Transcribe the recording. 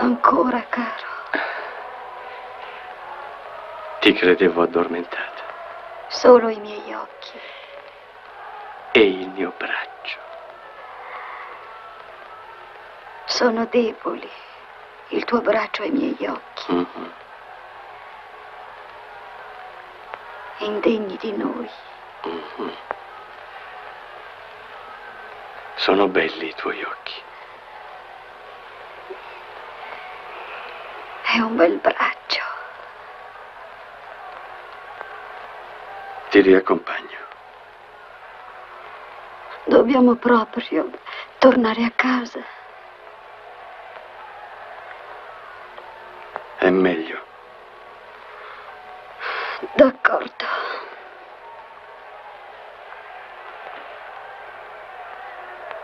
Ancora, caro. Ti credevo addormentata. Solo i miei occhi. E il mio braccio. Sono deboli. Il tuo braccio e i miei occhi. Mm-hmm. Indegni di noi. Mm-hmm. Sono belli i tuoi occhi. È un bel braccio. Ti riaccompagno. Dobbiamo proprio tornare a casa. È meglio. D'accordo.